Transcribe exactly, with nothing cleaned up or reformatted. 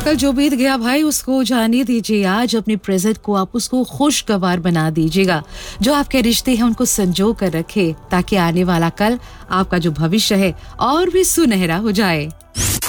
कल जो बीत गया भाई उसको जाने दीजिए। आज अपने प्रेजेंट को आप उसको खुशगवार बना दीजिएगा। जो आपके रिश्ते हैं उनको संजो कर रखे ताकि आने वाला कल आपका जो भविष्य है और भी सुनहरा हो जाए।